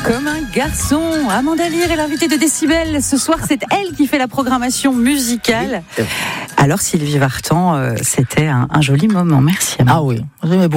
Comme un garçon, Amanda Lear est l'invitée de Décibel. Ce soir, c'est elle qui fait la programmation musicale. Alors Sylvie Vartan, c'était un joli moment. Merci Amanda. Ah oui, j'aimais beaucoup.